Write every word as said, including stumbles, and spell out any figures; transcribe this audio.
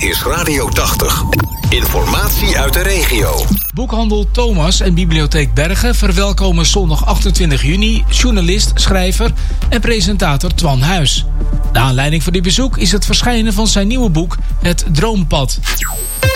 is Radio tachtig. Informatie uit de regio. Boekhandel Thomas en Bibliotheek Bergen verwelkomen zondag achtentwintig juni journalist, schrijver en presentator Twan Huis. De aanleiding voor dit bezoek is het verschijnen van zijn nieuwe boek Het Droompad.